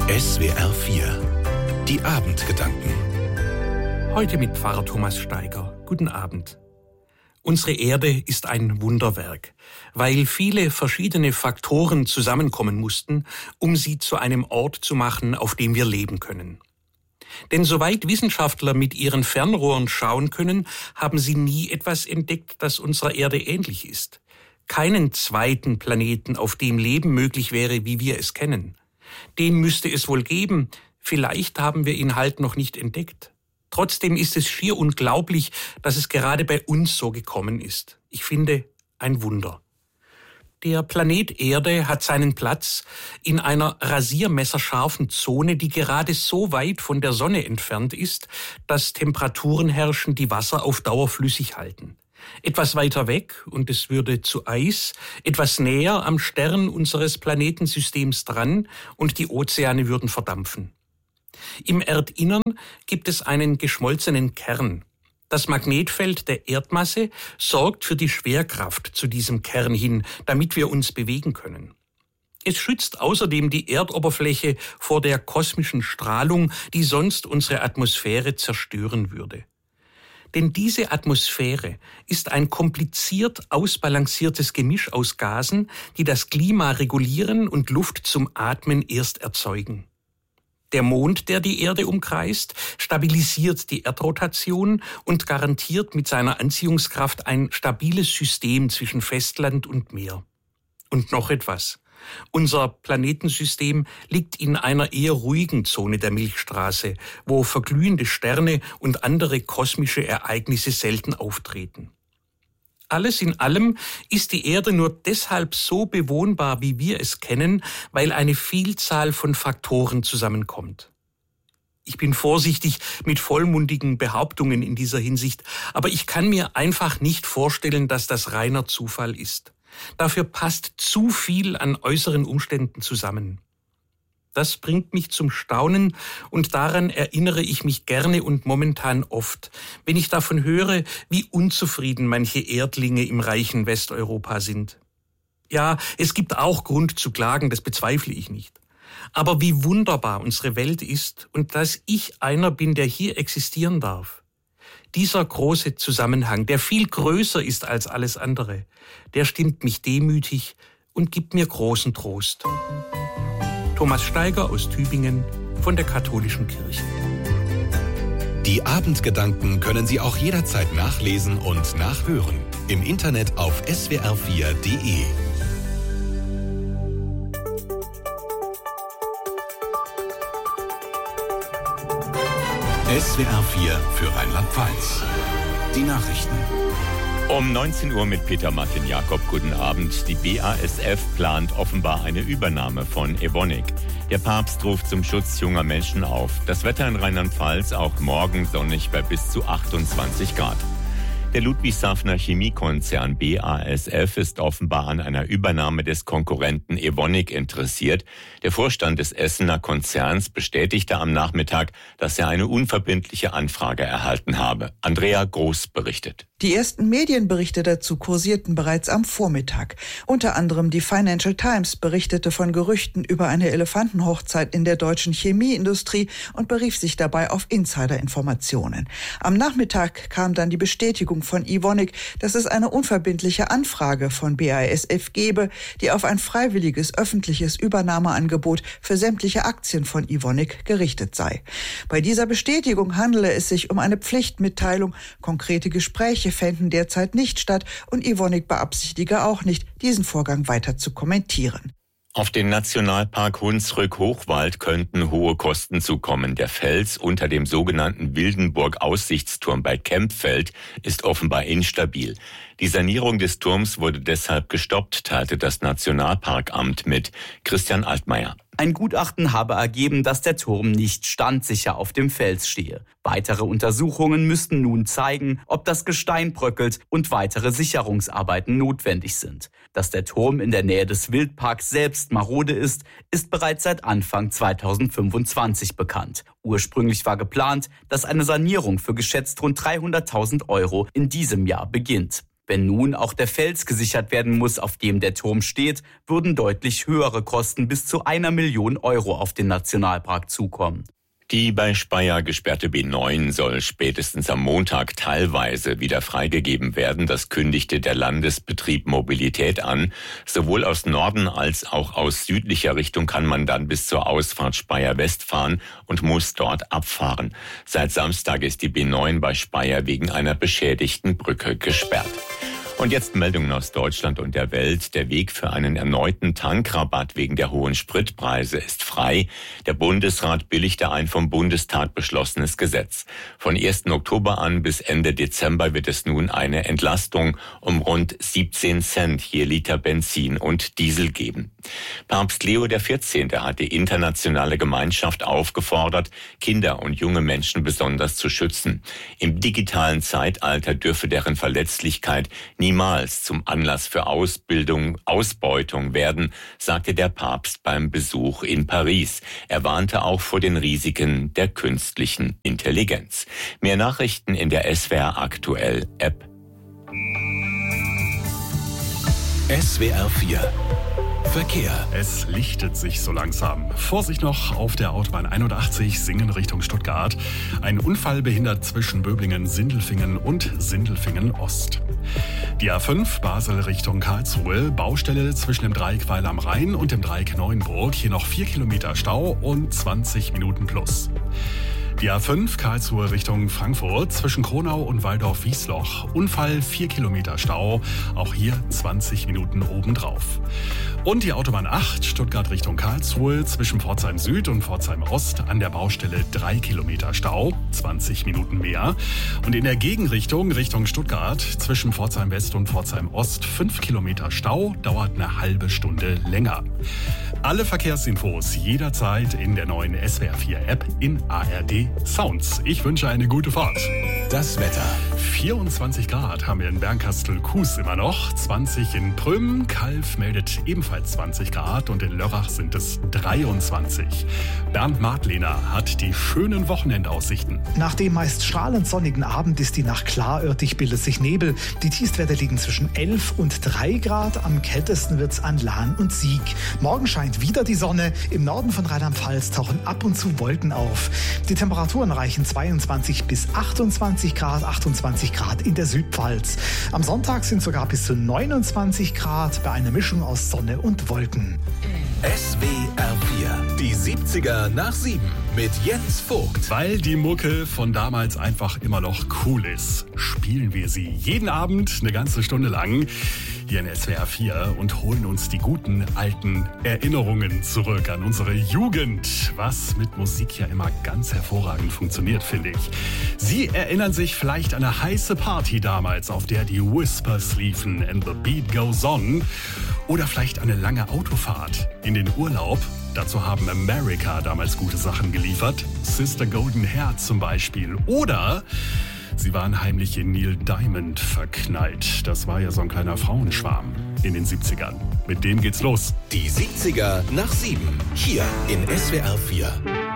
SWR 4 Die Abendgedanken. Heute mit Pfarrer Thomas Steiger. Guten Abend. Unsere Erde ist ein Wunderwerk, weil viele verschiedene Faktoren zusammenkommen mussten, um sie zu einem Ort zu machen, auf dem wir leben können. Denn soweit Wissenschaftler mit ihren Fernrohren schauen können, haben sie nie etwas entdeckt, das unserer Erde ähnlich ist. Keinen zweiten Planeten, auf dem Leben möglich wäre, wie wir es kennen. Den müsste es wohl geben, vielleicht haben wir ihn halt noch nicht entdeckt. Trotzdem ist es schier unglaublich, dass es gerade bei uns so gekommen ist. Ich finde, ein Wunder. Der Planet Erde hat seinen Platz in einer rasiermesserscharfen Zone, die gerade so weit von der Sonne entfernt ist, dass Temperaturen herrschen, die Wasser auf Dauer flüssig halten. Etwas weiter weg, und es würde zu Eis, etwas näher am Stern unseres Planetensystems dran, und die Ozeane würden verdampfen. Im Erdinnern gibt es einen geschmolzenen Kern. Das Magnetfeld der Erdmasse sorgt für die Schwerkraft zu diesem Kern hin, damit wir uns bewegen können. Es schützt außerdem die Erdoberfläche vor der kosmischen Strahlung, die sonst unsere Atmosphäre zerstören würde. Denn diese Atmosphäre ist ein kompliziert ausbalanciertes Gemisch aus Gasen, die das Klima regulieren und Luft zum Atmen erst erzeugen. Der Mond, der die Erde umkreist, stabilisiert die Erdrotation und garantiert mit seiner Anziehungskraft ein stabiles System zwischen Festland und Meer. Und noch etwas. Unser Planetensystem liegt in einer eher ruhigen Zone der Milchstraße, wo verglühende Sterne und andere kosmische Ereignisse selten auftreten. Alles in allem ist die Erde nur deshalb so bewohnbar, wie wir es kennen, weil eine Vielzahl von Faktoren zusammenkommt. Ich bin vorsichtig mit vollmundigen Behauptungen in dieser Hinsicht, aber ich kann mir einfach nicht vorstellen, dass das reiner Zufall ist. Dafür passt zu viel an äußeren Umständen zusammen. Das bringt mich zum Staunen und daran erinnere ich mich gerne und momentan oft, wenn ich davon höre, wie unzufrieden manche Erdlinge im reichen Westeuropa sind. Ja, es gibt auch Grund zu klagen, das bezweifle ich nicht. Aber wie wunderbar unsere Welt ist und dass ich einer bin, der hier existieren darf. Dieser große Zusammenhang, der viel größer ist als alles andere, der stimmt mich demütig und gibt mir großen Trost. Thomas Steiger aus Tübingen von der Katholischen Kirche. Die Abendgedanken können Sie auch jederzeit nachlesen und nachhören. Im Internet auf swr4.de. SWR 4 für Rheinland-Pfalz. Die Nachrichten. Um 19 Uhr mit Peter Martin Jakob. Guten Abend. Die BASF plant offenbar eine Übernahme von Evonik. Der Papst ruft zum Schutz junger Menschen auf. Das Wetter in Rheinland-Pfalz auch morgen sonnig bei bis zu 28 Grad. Der Ludwigshafener Chemiekonzern BASF ist offenbar an einer Übernahme des Konkurrenten Evonik interessiert. Der Vorstand des Essener Konzerns bestätigte am Nachmittag, dass er eine unverbindliche Anfrage erhalten habe. Andrea Groß berichtet. Die ersten Medienberichte dazu kursierten bereits am Vormittag. Unter anderem die Financial Times berichtete von Gerüchten über eine Elefantenhochzeit in der deutschen Chemieindustrie und berief sich dabei auf Insiderinformationen. Am Nachmittag kam dann die Bestätigung von Evonik, dass es eine unverbindliche Anfrage von BASF gebe, die auf ein freiwilliges öffentliches Übernahmeangebot für sämtliche Aktien von Evonik gerichtet sei. Bei dieser Bestätigung handele es sich um eine Pflichtmitteilung. Konkrete Gespräche fänden derzeit nicht statt und Evonik beabsichtige auch nicht, diesen Vorgang weiter zu kommentieren. Auf den Nationalpark Hunsrück-Hochwald könnten hohe Kosten zukommen. Der Fels unter dem sogenannten Wildenburg-Aussichtsturm bei Kempfeld ist offenbar instabil. Die Sanierung des Turms wurde deshalb gestoppt, teilte das Nationalparkamt mit. Christian Altmaier. Ein Gutachten habe ergeben, dass der Turm nicht standsicher auf dem Fels stehe. Weitere Untersuchungen müssten nun zeigen, ob das Gestein bröckelt und weitere Sicherungsarbeiten notwendig sind. Dass der Turm in der Nähe des Wildparks selbst marode ist, ist bereits seit Anfang 2025 bekannt. Ursprünglich war geplant, dass eine Sanierung für geschätzt rund 300.000 € in diesem Jahr beginnt. Wenn nun auch der Fels gesichert werden muss, auf dem der Turm steht, würden deutlich höhere Kosten bis zu 1 Million Euro auf den Nationalpark zukommen. Die bei Speyer gesperrte B9 soll spätestens am Montag teilweise wieder freigegeben werden. Das kündigte der Landesbetrieb Mobilität an. Sowohl aus Norden als auch aus südlicher Richtung kann man dann bis zur Ausfahrt Speyer West fahren und muss dort abfahren. Seit Samstag ist die B9 bei Speyer wegen einer beschädigten Brücke gesperrt. Und jetzt Meldungen aus Deutschland und der Welt. Der Weg für einen erneuten Tankrabatt wegen der hohen Spritpreise ist frei. Der Bundesrat billigte ein vom Bundestag beschlossenes Gesetz. Von 1. Oktober an bis Ende Dezember wird es nun eine Entlastung um rund 17 Cent je Liter Benzin und Diesel geben. Papst Leo XIV. Hat die internationale Gemeinschaft aufgefordert, Kinder und junge Menschen besonders zu schützen. Im digitalen Zeitalter dürfe deren Verletzlichkeit niemals zum Anlass für Ausbeutung werden, sagte der Papst beim Besuch in Paris. Er warnte auch vor den Risiken der künstlichen Intelligenz. Mehr Nachrichten in der SWR Aktuell App. SWR 4 Verkehr. Es lichtet sich so langsam. Vorsicht noch auf der Autobahn 81 Singen Richtung Stuttgart. Ein Unfall behindert zwischen Böblingen, Sindelfingen und Sindelfingen Ost. Die A5 Basel Richtung Karlsruhe. Baustelle zwischen dem Dreieck Weil am Rhein und dem Dreieck Neuenburg. Hier noch 4 Kilometer Stau und 20 Minuten plus. Die A5 Karlsruhe Richtung Frankfurt zwischen Kronau und Waldorf-Wiesloch. Unfall, 4 Kilometer Stau, auch hier 20 Minuten obendrauf. Und die Autobahn 8 Stuttgart Richtung Karlsruhe zwischen Pforzheim Süd und Pforzheim Ost an der Baustelle 3 Kilometer Stau, 20 Minuten mehr. Und in der Gegenrichtung Richtung Stuttgart zwischen Pforzheim West und Pforzheim Ost 5 Kilometer Stau, dauert eine halbe Stunde länger. Alle Verkehrsinfos jederzeit in der neuen SWR 4 App in ARD Sounds. Ich wünsche eine gute Fahrt. Das Wetter. 24 Grad haben wir in Bernkastel-Kues immer noch, 20 in Prüm, Kalf meldet ebenfalls 20 Grad und in Lörrach sind es 23. Bernd Martlehner hat die schönen Wochenendaussichten. Nach dem meist strahlend sonnigen Abend ist die Nacht klar, örtlich bildet sich Nebel. Die Tiefstwerte liegen zwischen 11 und 3 Grad, am kältesten wird's an Lahn und Sieg. Morgen scheint wieder die Sonne, im Norden von Rheinland-Pfalz tauchen ab und zu Wolken auf. Die Temperaturen reichen 22 bis 28 Grad, 28 Grad in der Südpfalz. Am Sonntag sind sogar bis zu 29 Grad bei einer Mischung aus Sonne und Wolken. SWR 4, die 70er nach 7 mit Jens Vogt. Weil die Mucke von damals einfach immer noch cool ist, spielen wir sie jeden Abend eine ganze Stunde lang hier in SWR 4 und holen uns die guten alten Erinnerungen zurück an unsere Jugend, was mit Musik ja immer ganz hervorragend funktioniert, finde ich. Sie erinnern sich vielleicht an eine heiße Party damals, auf der die Whispers liefen and the beat goes on, oder vielleicht eine lange Autofahrt in den Urlaub. Dazu haben America damals gute Sachen geliefert, Sister Golden Hair zum Beispiel, oder sie waren heimlich in Neil Diamond verknallt. Das war ja so ein kleiner Frauenschwarm in den 70ern. Mit dem geht's los. Die 70er nach 7, hier in SWR 4.